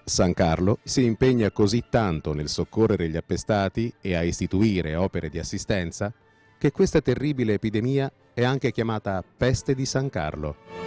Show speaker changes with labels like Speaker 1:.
Speaker 1: San Carlo si impegna così tanto nel soccorrere gli appestati e a istituire opere di assistenza che questa terribile epidemia è anche chiamata peste di San Carlo.